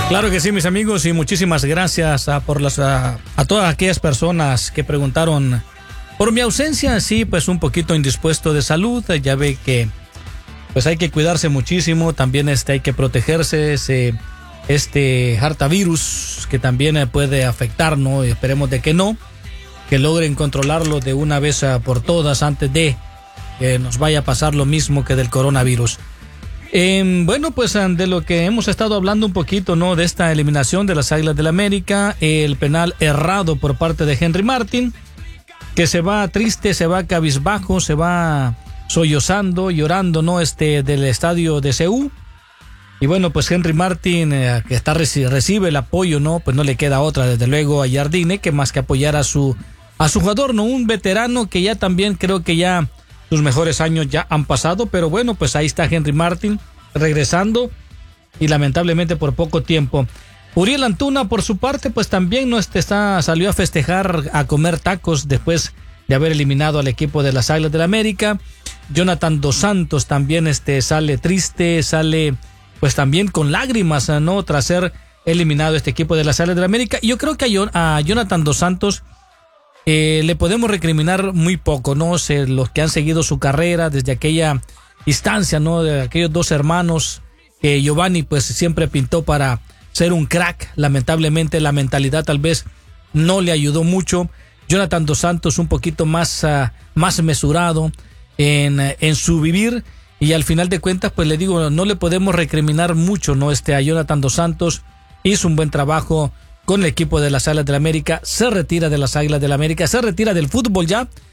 Claro que sí, mis amigos, y muchísimas gracias a todas aquellas personas que preguntaron por mi ausencia. Sí, pues un poquito indispuesto de salud. Ya ve que pues hay que cuidarse muchísimo, también hay que protegerse este hartavirus que también puede afectar, ¿no? Y esperemos de que no, que logren controlarlo de una vez por todas antes de que nos vaya a pasar lo mismo que del coronavirus. Bueno, pues de lo que hemos estado hablando un poquito, ¿no? De esta eliminación de las Águilas del América, el penal errado por parte de Henry Martin, que se va triste, se va cabizbajo, se va sollozando, llorando, ¿no? Del estadio de CU. Y bueno, pues Henry Martin, que recibe el apoyo, ¿no? Pues no le queda otra, desde luego, a Jardine, que más que apoyar a su jugador, ¿no? Un veterano que ya también creo que ya sus mejores años ya han pasado, pero bueno, pues ahí está Henry Martin regresando y lamentablemente por poco tiempo. Uriel Antuna, por su parte, pues también no salió a festejar, a comer tacos después de haber eliminado al equipo de las Águilas del América. Jonathan Dos Santos también sale triste, sale pues también con lágrimas, ¿no? Tras ser eliminado este equipo de las Águilas del América. Y yo creo que a Jonathan Dos Santos le podemos recriminar muy poco, ¿no? Los que han seguido su carrera desde aquella instancia, ¿no? De aquellos dos hermanos que Giovanni pues siempre pintó para ser un crack. Lamentablemente la mentalidad tal vez no le ayudó mucho. Jonathan Dos Santos un poquito más mesurado en su vivir, y al final de cuentas pues le digo, no le podemos recriminar mucho, ¿no? A Jonathan Dos Santos hizo un buen trabajo con el equipo de las Águilas del América, se retira de las Águilas del América, se retira del fútbol ya,